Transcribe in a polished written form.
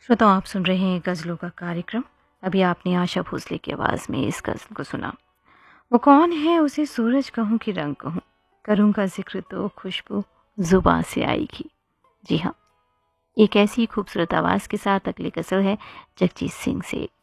श्रोताओ, आप सुन रहे हैं गज़लों का कार्यक्रम। अभी आपने आशा भोसले की आवाज़ में इस गज़ल को सुना। वो कौन है उसे सूरज कहूँ कि रंग कहूँ, करूँगा ज़िक्र तो खुशबू ज़ुबां से आएगी। जी हाँ, एक ऐसी खूबसूरत आवाज़ के साथ अगली गज़ल है जगजीत सिंह से।